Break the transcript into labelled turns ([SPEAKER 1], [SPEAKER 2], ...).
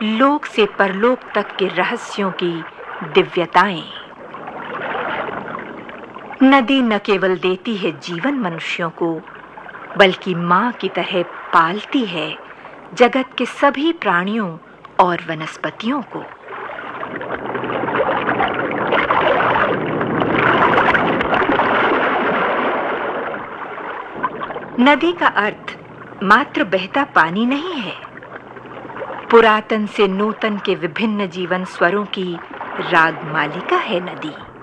[SPEAKER 1] लोक से परलोक तक के रहस्यों की दिव्यताएं। नदी न केवल देती है जीवन मनुष्यों को, बल्कि मां की तरह पालती है जगत के सभी प्राणियों और वनस्पतियों को। नदी का अर्थ मात्र बहता पानी नहीं है, पुरातन से नूतन के विभिन्न जीवन स्वरों की रागमालिका है नदी।